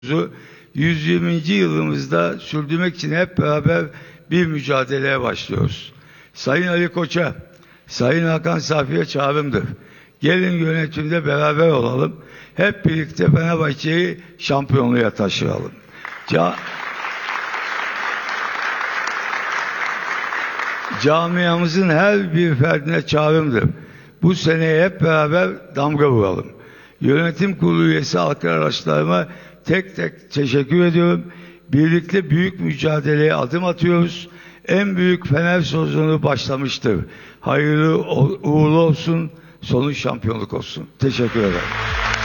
120. yılımızda sürdürmek için hep beraber bir mücadeleye başlıyoruz. Sayın Ali Koç'a, Sayın Hakan Safi'ye çağrımdır. Gelin yönetimde beraber olalım. Hep birlikte Fenerbahçe'yi şampiyonluğa taşıyalım. Camiamızın her bir ferdine çağrımdır. Bu seneye hep beraber damga vuralım. Yönetim kurulu üyesi arkadaşlarıma tek tek teşekkür ediyorum. Birlikte büyük mücadeleye adım atıyoruz. En büyük Fener sezonu başlamıştır. Hayırlı uğurlu olsun, sonu şampiyonluk olsun. Teşekkür ederim.